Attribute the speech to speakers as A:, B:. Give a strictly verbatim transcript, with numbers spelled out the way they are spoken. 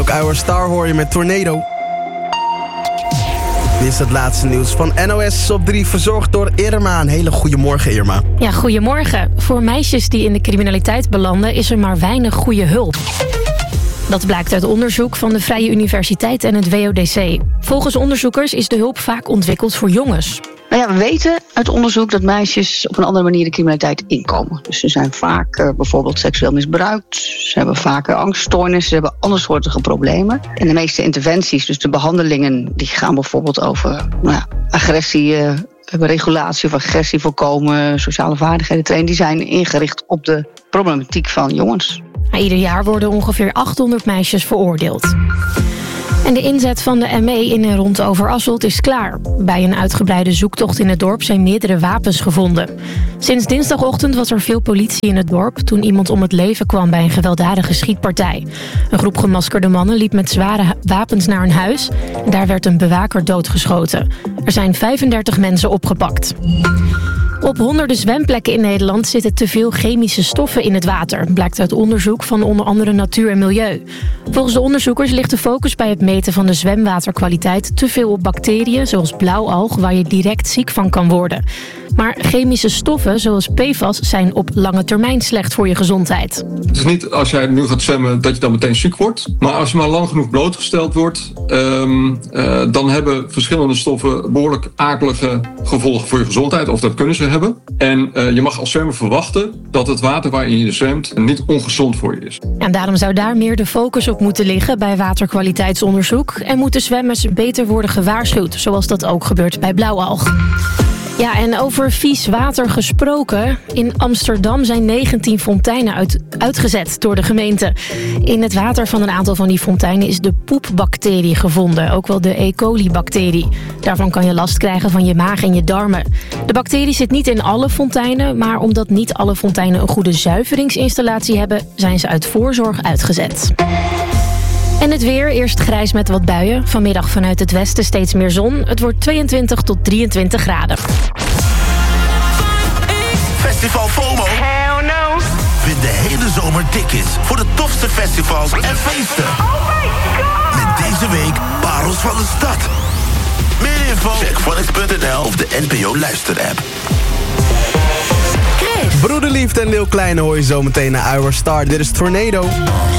A: Ook Our Star hoor je met Tornado. Dit is het laatste nieuws van N O S op drie, verzorgd door Irma. Een hele goede morgen, Irma.
B: Ja, goedemorgen. Voor meisjes die in de criminaliteit belanden is er maar weinig goede hulp. Dat blijkt uit onderzoek van de Vrije Universiteit en het W O D C. Volgens onderzoekers is de hulp vaak ontwikkeld voor jongens.
C: Nou ja, we weten uit onderzoek dat meisjes op een andere manier de criminaliteit inkomen. Dus ze zijn vaak uh, bijvoorbeeld seksueel misbruikt. Ze hebben vaker angststoornissen, ze hebben andersoortige problemen. En de meeste interventies, dus de behandelingen, die gaan bijvoorbeeld over nou ja, agressie, uh, regulatie of agressie voorkomen, sociale vaardigheden trainen. Die zijn ingericht op de problematiek van jongens.
B: Ieder jaar worden ongeveer achthonderd meisjes veroordeeld. En de inzet van de M E in en rond Overasselt is klaar. Bij een uitgebreide zoektocht in het dorp zijn meerdere wapens gevonden. Sinds dinsdagochtend was er veel politie in het dorp toen iemand om het leven kwam bij een gewelddadige schietpartij. Een groep gemaskerde mannen liep met zware wapens naar een huis. En daar werd een bewaker doodgeschoten. Er zijn vijfendertig mensen opgepakt. Op honderden zwemplekken in Nederland zitten te veel chemische stoffen in het water, blijkt uit onderzoek van onder andere Natuur en Milieu. Volgens de onderzoekers ligt de focus bij het meten van de zwemwaterkwaliteit te veel op bacteriën, zoals blauwalg, waar je direct ziek van kan worden. Maar chemische stoffen, zoals P F A S, zijn op lange termijn slecht voor je gezondheid.
D: Het is niet als jij nu gaat zwemmen dat je dan meteen ziek wordt. Maar als je maar lang genoeg blootgesteld wordt, um, uh, dan hebben verschillende stoffen behoorlijk akelige gevolgen voor je gezondheid. Of dat kunnen ze hebben. En uh, je mag als zwemmer verwachten dat het water waarin je zwemt niet ongezond voor je is.
B: En daarom zou daar meer de focus op moeten liggen bij waterkwaliteitsonderzoek. En moeten zwemmers beter worden gewaarschuwd, zoals dat ook gebeurt bij blauwalg. Ja, en over vies water gesproken. In Amsterdam zijn negentien fonteinen uit, uitgezet door de gemeente. In het water van een aantal van die fonteinen is de poepbacterie gevonden. Ook wel de E. coli-bacterie. Daarvan kan je last krijgen van je maag en je darmen. De bacterie zit niet in alle fonteinen, maar omdat niet alle fonteinen een goede zuiveringsinstallatie hebben, zijn ze uit voorzorg uitgezet. En het weer, eerst grijs met wat buien. Vanmiddag vanuit het westen steeds meer zon. Het wordt tweeëntwintig tot drieëntwintig graden.
E: Festival FOMO?
F: Hell no.
E: Vind de hele zomer tickets voor de tofste festivals en feesten.
F: Oh my god.
E: Met deze week Parels van de Stad. Meer info? Check Phonics punt n l of de N P O luisterapp.
A: Broederliefde en Lil Kleine hoor je zo meteen naar Our Star. Dit is Tornado.